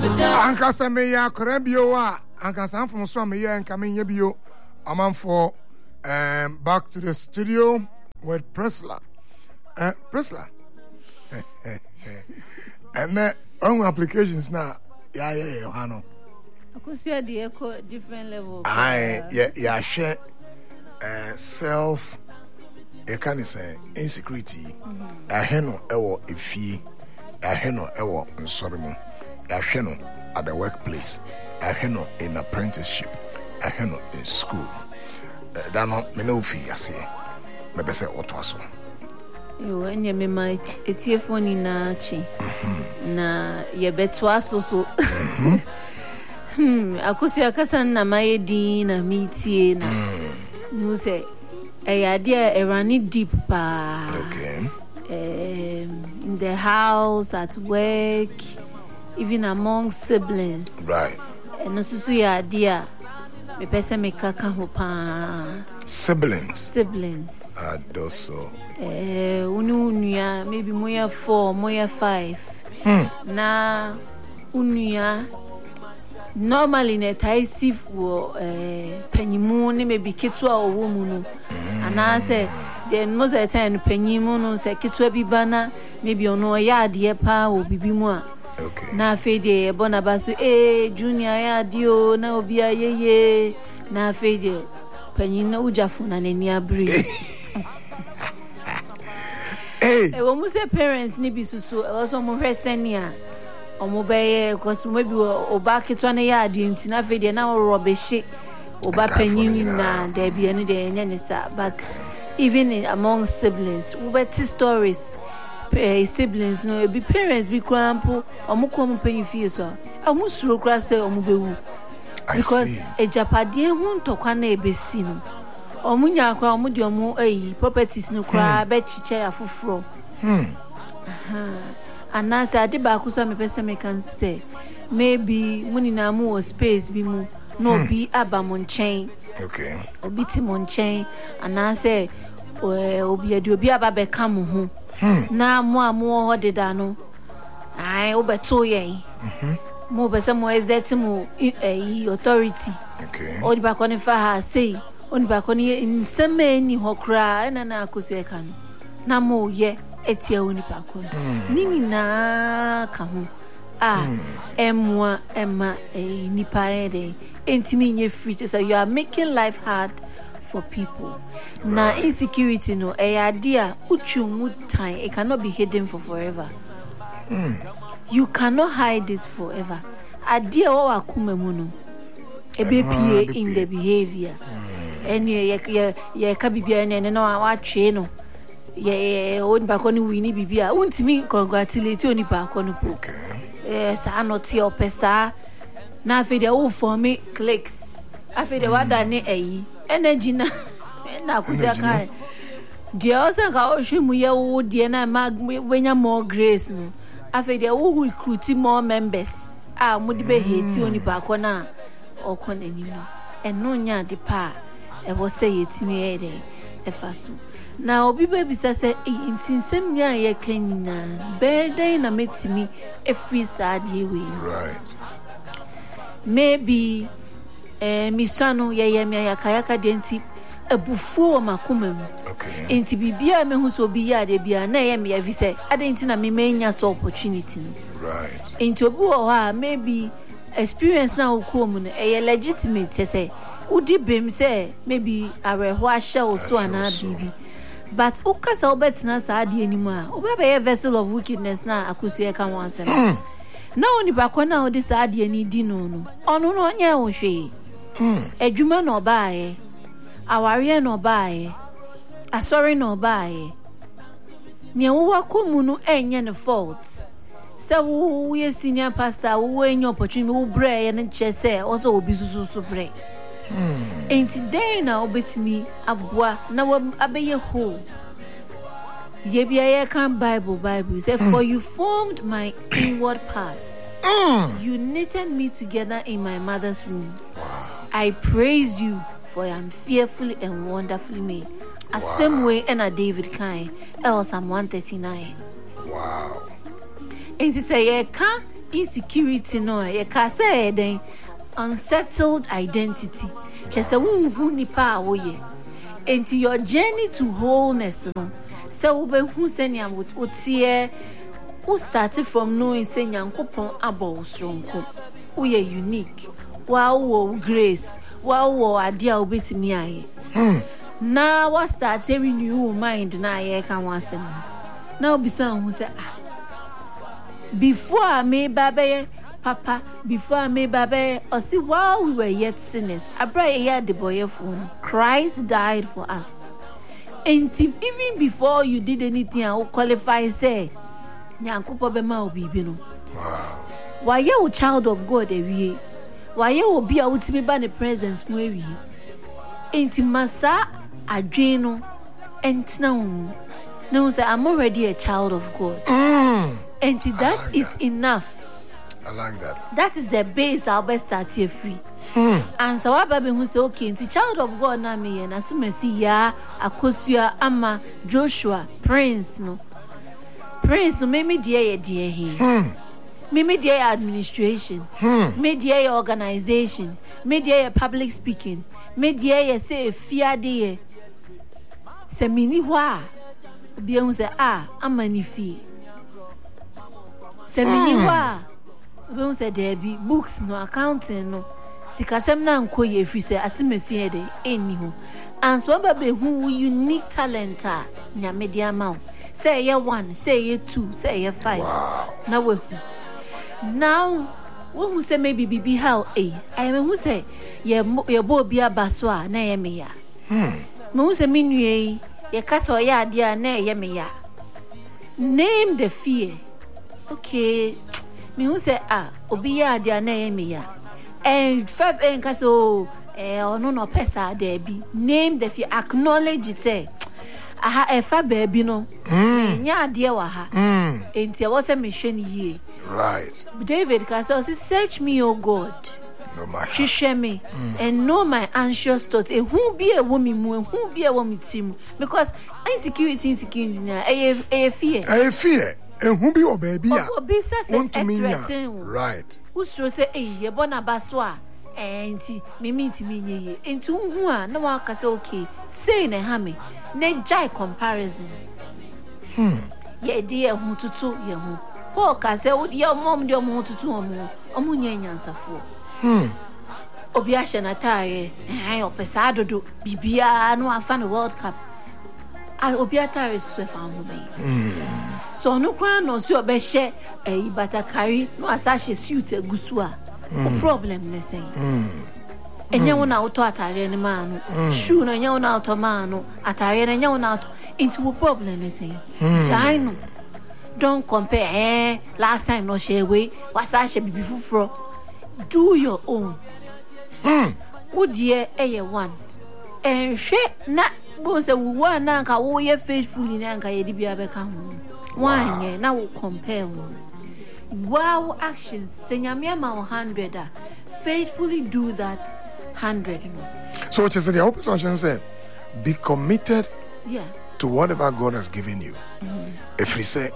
Ankasa me ya korabio a ankasa amfom so me ya nka me nya bio amanfo back to the studio with Presla. Presla. And on applications now yeah hano. Akusia the echo different level. Yeah share self can say insecurity. Aheno ewo efie. Aheno ewo nsoremo. Aheno at the workplace. Aheno in apprenticeship. Aheno in school. Dano menofi ase. Mebese otoaso. Yo enye me ma etiefo ni na chi. Na ye betwaso so. Akusia kasa na mayedi na mitie na. Nu say dia erani deep pa. Okay. In the house, at work, even among siblings. Right. And also ya dia me pese me kaka ho pa. Siblings. Adoso. Unuya maybe moya 4, moya 5. Na unuya normally ne taisif wo penyimu ne maybe kitwa owo mu no. Ana say then most of the time penyimu no say kitwa bi bana maybe ono ya de pa wo bibi mu a. Okay. Na fede bona basu junior ya dio na obi ayeye na fede penyin na ujafu na nani abri. Wo mu say parents ni bi susu also mo hwesenia omo beye cause maybe oba kitwa na ya adi nti na fede na robeshe oba penyin na there be any dey nyane sa but even among siblings we bet stories siblings no be parents be crampo omuko penyin fie so amusuro kra say omubewu because ejapade hu ntokwa na ebesi no omunya akra omudi omu properties no kra be chiche afoforo anasa ade ba ku so me pese me kan say maybe muni na mu o space bi mu no bi aba mo nchen. Okay. Obi ti mo nchen anasa obi aba be ka mo ho na mo amu ho deda no ai obeto ye mo be se mo exert mo authority. Okay. Odi ba ko ni fa ha say oni ba ko ni nseme ni ho kra na akoso e ka no na mo ye etia oni pa ko ni na ka ho emwa emma nipa ede entimi nye free so you are making life hard for people. Right. Na insecurity no idea uchu time it cannot be hidden for forever. You cannot hide it forever. Idea wa kumemu no ebepie in the behavior. And ye ka bibia ne no wa twe no ye oni ba ko ni wini bibia untimi congratulate oni ba ko no po. Okay. Sa no ti opesa na afede wo for me clicks afede wada ne energy na kuja kai dia osa ka o hwe mu ye wo die na ma wenya more grace no afede wo recruit more members mudi be heti oni ba ko na okona ni no eno nya de pa e wo say yetimi ede e faso na obi be bisa say intinsem nya ye kanina be den na metimi e free saade we. Right. Maybe misano ye yakayaka denti ebufu makumem. Okay. Enti bibia me hu so bi ya de bia na ye me avise adenti na me menya so opportunity. Right. Enti obi wo ha maybe experience na ukom no legitimate say udi bem say maybe areho ahye wo so ana bibi. But ukasa obetina sa ade animu a oba be vessel of wickedness na akusu e kan wan sem. Na oni ba ko na odi sa ade ani di no onu no nya wo hwe adwuma no baaye aware no baaye asori no baaye ne wo wakomu no enye ne fault se wo ye senior pastor wo enye opportunity wo bre ye ne che se also obi susu bre enti dey na obetini abua na abeye ho ye bia ye kan bible say for you formed my inward parts. You knitted me together in my mother's womb. Wow. I praise you for I am fearfully and wonderfully made. A same way and a David kind. Psalm 139. Wow. And she say, "Ka insecurity no ye ka say den unsettled identity chese wunhu nipa a wo ye enti your journey to wholeness no se wo be hu senia wo tie who started from knowing say Nyankopon abo sronko we are unique wow grace wow ade a obetimi aye na what start renew mind na ye kan wasem na obisa hu say before me babe papa before me babe or see while we were yet sinners abra ye the boy phone Christ died for us and even before you did anything I will qualify say Nyankopon be ma obibi no wow why you child of God ewie why you obi a wutimi ba ne presence mu ewie enti masa adwen no entina hu no say I'm already a child of God and that like is that. Enough. I like that. That is the base I'll be start here free. And so what baby who say okay, the child of God na me and assume see ya Akosia ama Joshua Prince no me dear he. Me dear administration. Me dear organization. Me dear public speaking. Me dear say fear dear. Se mini wa bi who say amanifi. Se mini wa we say there be books no accounting no sikasem na nko ye fi say asimesi e dey eni ho and so baby who unique talent nyame dia ma say ye 1 say ye 2 say ye 5 wow. Na we now who say maybe bibi how I am who say ye bo bi abaso a na ye me ya who say me nue ye kasa ye ade a na ye me ya name the fear okay me who say obi ya ade na ye me ya and fab en kaso ono no pesa there be name the fear acknowledge it say aha fa baby no nya ade wa ha enti e wo say me hwe ni ye right David kaso search me o God no my share me and know my anxious thoughts e hu bi e wo mi mu e hu bi e wo mi tim because insecurity na e fear who be or baby? Want to mean right. Who's to say, ye bona baswa, and me ye, into who are no one can say, okay, say ne hammy, ne jai comparison. Ye dear, who to two, ye who. Paul can say, what your mom, your mom to two or more, or munyan for. Obiasha Natare, and I pesado do, Bibia, no, I found a World Cup. I obiata is so found me. So no crown no so be share batakari no asashe suit egusua o problem ne say enya wona auto atare ne ma no shoe no enya wona auto ma no atare ne enya wona auto into problem ne say jaino don't compare last time no share we wasashe bibi fufuro do your own udie eye one hwe na bo se wo na nka wo ye faithfully na nka ye di bia be ka ho one ye na wo compare wow actions se nyame ma 100 faithfully do that 100 so what is the opposition say be committed to whatever God has given you if we say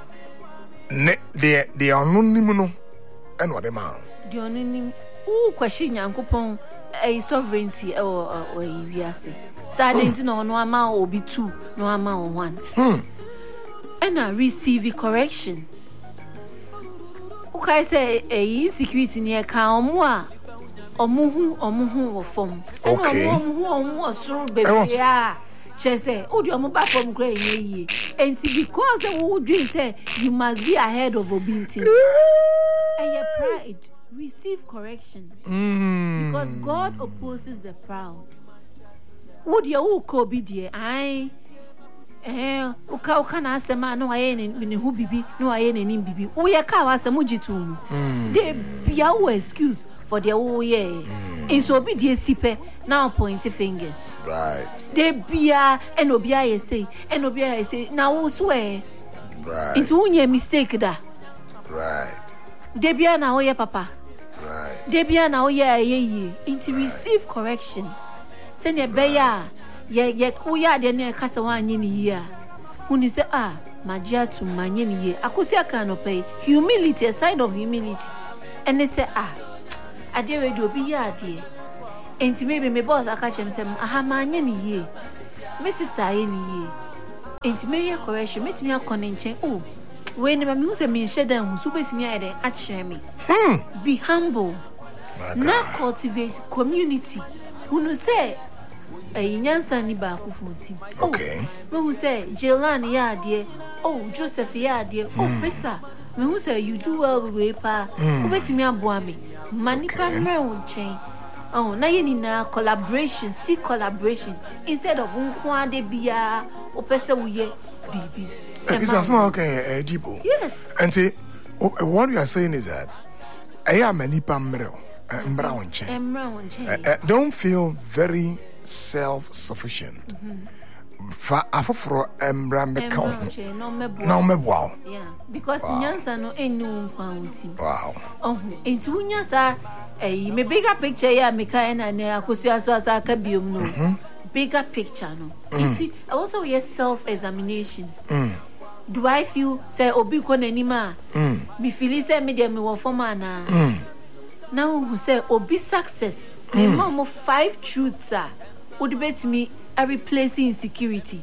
the anonym no and what am the anonym question yankopon a sovereignty or wiase sadenti no no ama obi 2 no ama 1 and I receive correction okay say insecurity near ka omuhu wo form okay omuhu osoro baby chese odi omu ba form kra ye enti because we dream say you must be ahead of obinti and your pride receive correction because God opposes the proud. Would you ko be dear? Uka na asema no aye ne hu bibi no aye ne nim bibi. Wo ye ka wa asemu jitu. They be our excuse for their ye. In so be die sipe now pointing fingers. Right. They be and obia ye say now wo swear. Right. Into unye mistake da. Right. They be na ye papa. Right. Debia na ye into receive correction. Send your beya ye kuya de ne kasa wanyi ni ya. Uni say magia to manye ye akosia kan no pay humility, a side of humility. And they say I dare radio be ya dear. And maybe my boss I catch him say aha manye ye. My sister any ye. And me a correction meet me a connection. Oh, when my music mean shed down who base me at me. Be humble. Now cultivate community. Who say a nyansa ni ba kufunti. Okay. Me who say Jelani ya dear. Oh, Joseph ya dear. Oh, Pesa. Me who say you do well with pa. Who bet me a boami. Mani pa chain. Oh, na yeni na collaboration, see collaboration instead of unkwade bia or Pesa uye bibi. It's a small okay, Jibo. Yes. And what you are saying is that I am many pamero and brown chain. Don't feel very self-sufficient. For afro embram no me wow. Yeah, because nyansa no enu nkwanti. Wow. Oh, enti unyasa me bigger picture ya meka na na akosia so asa ka biom no. Bigger picture no. Enti also yes self-examination. Do I feel say obi ko nanima? Me feel say me dey me wo forma na. Now who say obi success. Me mom 5 truths are would bet me a replacing insecurity.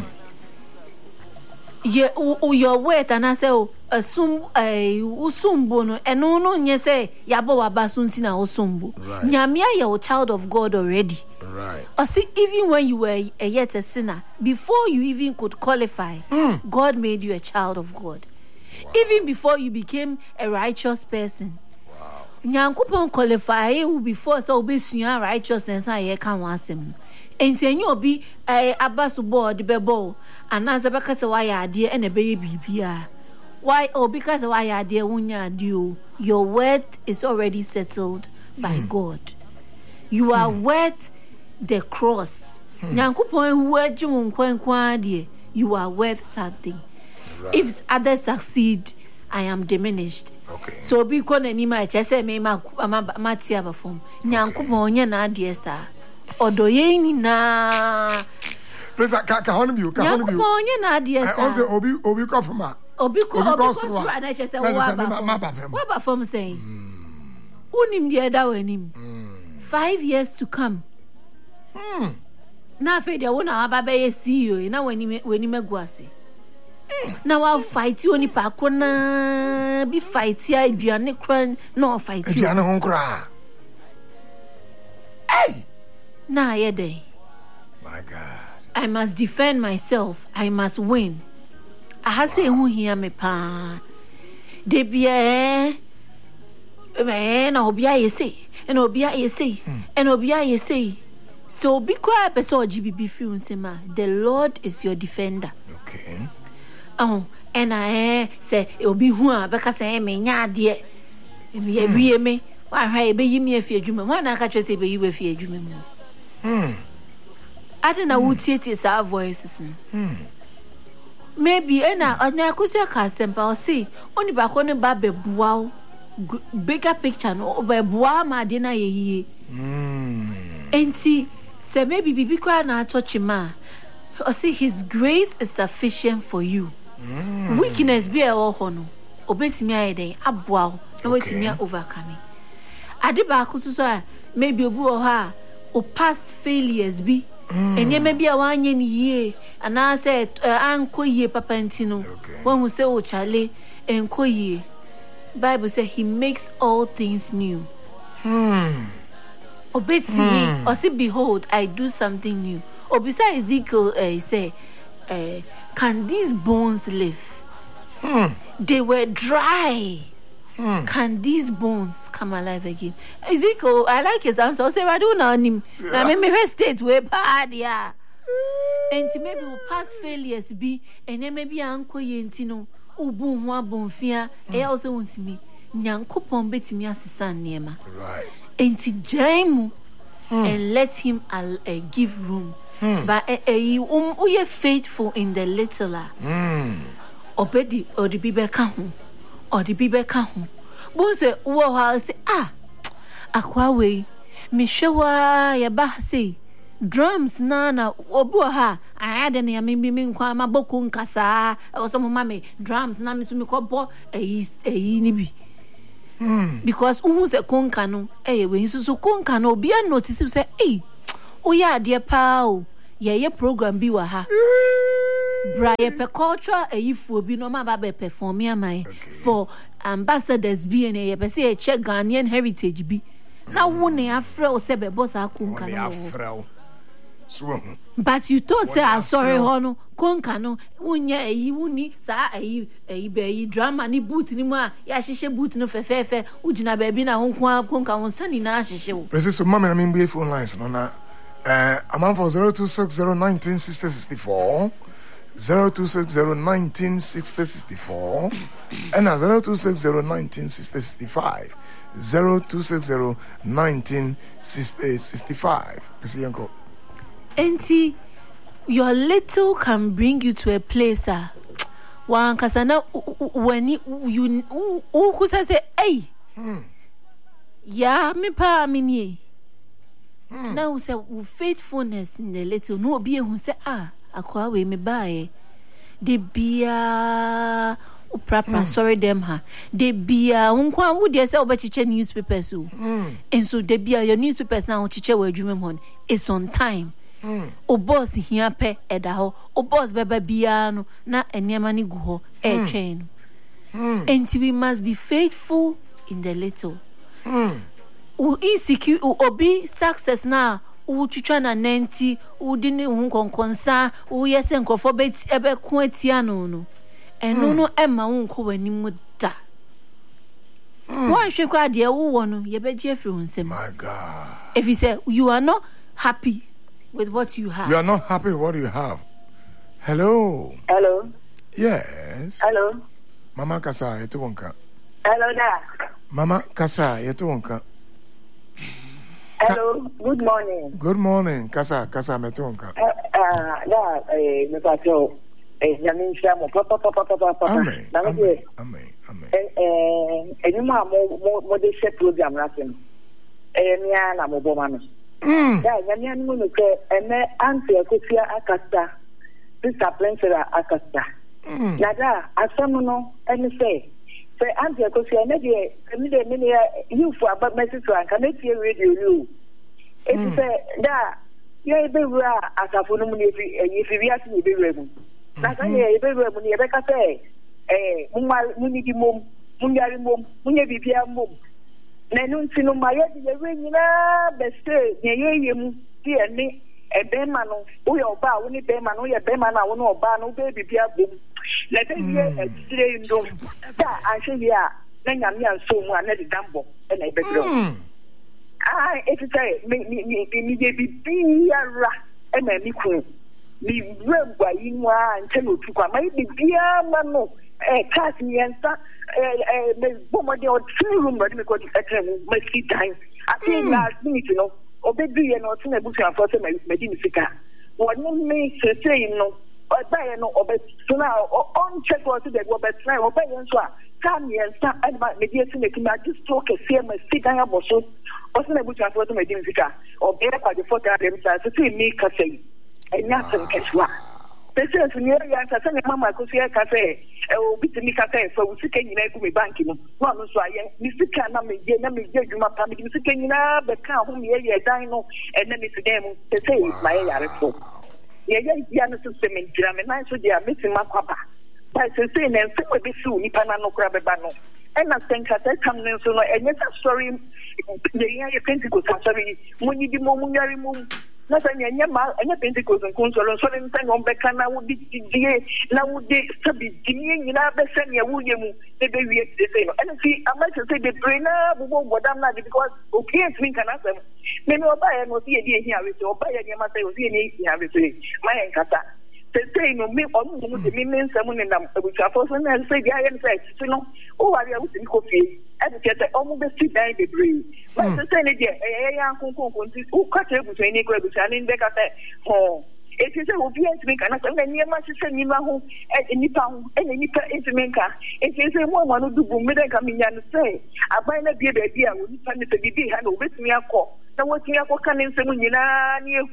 Your word and I say assume usumbo no eno no nye say yabo wabasunti na osumbo. Nyamia you a child of God already. Right. Or see, even when you were yet a sinner, before you even could qualify, God made you a child of God. Wow. Even before you became a righteous person. Wow. Nyankopon qualify you before so be righteousness and ye can wasem. Enti you be abasu board bebo and as a because why idea and a baby bia. Why because why idea wunya do your worth is already settled by God. You are worth the cross. Nyankopon word you nkwankwa you are worth something. Right. If others succeed, I am diminished. Okay. So be kon anima chese me matia ba form. Nyankopon nya na de sa. Odoye ni na. Please ka hono bi o ka hono bi. Nyankopon nya na de sa. I say obi ko fama. Obi ko na chese wa ba form say. Unim de da wanim. 5 years to come. Na fe de wona ababa ye CEO na wani megwase. Na wa fight you ni pa kona bi fight ya aduane kran na fight you. Aduane ho kra. Hey! Na ye dey. My God. I must defend myself. I must win. I ha say hu hia me pa. De bia na obia ye say. And obia ye say. And obia ye say. So be quiet person GBB feel nsema. The Lord is your defender. Okay. Oh, and I say obi hu a beka say me nya ade. Me awie me. Wa hwa be yi me afie adwuma. Wa na ka twa say be yi afie adwuma mu. Adena wutiete sa voices. Maybe na akusia ka sempa o say oni ba ko ne ba bebuaw. Bigger picture no be bua ma de na ye. Enti say maybe bibi kwa na touch ma. O say his grace is sufficient for you. Weakness be e wo ho no. Obetimi ayeden aboa na wetimi overcome. Ade ba akususo a maybe obu o ha o past failures be. Enye maybe a wanye ni ye ana say anko ye papa ntino. When we say o chale enko ye. Bible says he makes all things new. Obetimi or say behold I do something new. Or beside Ezekiel say can these bones live? They were dry. Can these bones come alive again? Ezekiel, I like his answer. I say I don't know him. Na me state we bad yeah. And maybe we past failures be and then maybe anko ye ntino ubu ho abonfia e also want me nyankopon betimi asesa niema. Right. Enti jaimu and let him give room. But you faithful in the little. Obedi or the bibe kahu or the bibe kahu. Bonse wo ha say akwa we me hwewa ya ba say drums na obu ha ayade na me nkwa ma boku nkasa o so mama me drums na me so me kobo eyi ni bi because who say konka no we so konka no obi an notice say o ya ade pa o ye program bi wa ha bra ye pe culture eyifu obi no ma ba be perform amai for ambassadors bi and ye be say check Ghanaian heritage bi na wo ne afre o se be boss akonka no but you thought say sorry hono konka no wunya wuni sa be drama ni boot ni mu a ya hihye boot no fefefe ugina ba bi na honko konka won sani na hihye wo precis so mama na me be phone lines no na amount for 0260196064 0260196064 and 0260196065 0260196065 Mr. Yanko. Auntie, your little can bring you to a place one kasana when you who say hey yeah me pa me now say faithfulness in the little no be who say akwa we me buy de bia proper sorry them de bia unkwa wo de say obechiche newspapers so and so de bia your newspapers now chiche we adwuma mon is on time o boss here pe eda ho o boss beba bia no na eniema ni gu ho e twen and we must be faithful in the little o insecure obi success na o twitwa na 90 o di ne hu konkonsa o yese nkofo be ebe ko atia no eno no ema wo nko wani mu da one hwe kwa de wo no ye be je free hunsem my god if you say you are not happy with what you have. You are not happy with what you have. Hello. Hello. Yes. Hello. Mama Kasa, yetu wonka. Hello there. Mama Kasa, yetu wonka. Hello. Good morning. Good morning. Kasa metu wonka. Me pacho. Yamin shamo papa. Amen. Enima mo de set program rasen. Enya na mo bo mama. Nyamia no no ke ene anti akofia akasta Sister Princess akasta nada asam no ene say anti akofia na de me you for about message to anka na tie radio you e say da ye be wura asafo no mu ne fi wi ase ye be wura mu na ka ye be wura mu ne be ka say mu ni di mom mu nyari mom mu nye bibia mom na no ntino maye de we nyina beste ye mu ti ene ebema no wo ye oba wo ni bema no ye bema na wo no oba no be bibia bom na be ye atire ndom da ahwe ya na nyame anso mu ana de dambo na e be dro it say me de bibia ra e na mi ku mi wegwa yinwa nche no tukwa mai bibia ma no class yensa me bomo de room but me go to me see time I think last minute you know obedu ye no tin ebusu afo se me di misika woni me say no obaye no obetu na on check what the go bet na obaye nso a kan yensa and me di esi me just talk a see me see dan aboso o se na ebusu afo se me di misika obaye kwa the photo dem say me ka say enya sen keswa Pese sunye ya sasa ne mama ko sia ka se obi timi ka se fa usika nyina ku me bank no wa no so aye mi sika na me je djuma pa mi sika nyina be ka ho me ye dan no ene mi tudem pese ma ye yare fo ye ya no so se me dira me na so dia mi tima kwaba ba se ne se we be su ni pa na no kra be ba no ena senka ta kam ne so no enye sa story ne ya ye Pentecost sorry munyi di mo munyari mo na sanya nyama anya Pentecost nkonsolo so ne sanya ombeka na wudi die na wudi sabi die nyina be sanya wuye mu e be wie de say no and see am I say the brain na bubo bodam na because o can't think can asem me oba ye no see die hia we oba ye nyama say o see ne hia we say my enkata say no me onu mu de me nsam ne nam ebuchafo so na say dia ye say so no o wari awu sin kofi educate omu be sit down the brain but say ne dia ya nkonkon nti o kwata ebucha ni ko ebucha ni ndeka say ho it is a obvious me kana say na nyema se say nyima ho nipa ho nipa entimenka it is a mo no dubu me de ka minya no say aban na bie be bia wo nipa ne se bibi ha na obetumi akọ na wotumi akọ kan nsem nyina ni ehu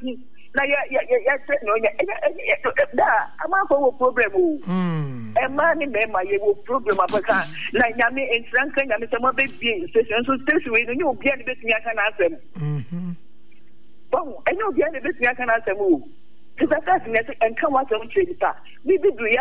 na ya say no da ama for problem o man me ma ye wo problem apaka na nyame entranka nyame se mo be bie station so station we no you bia ne betumi aka na asem bon enyo bia ne betumi aka na asem o. It's a fact that and come out of China. We did